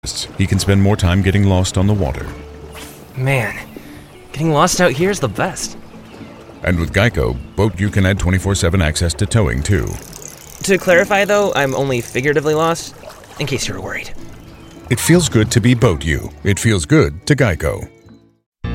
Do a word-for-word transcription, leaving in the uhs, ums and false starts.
He can spend more time getting lost on the water. Man, getting lost out here is the best. And with Geico, Boat U can add twenty-four seven access to towing, too. To clarify, though, I'm only figuratively lost, in case you were worried. It feels good to be Boat U. It feels good to Geico.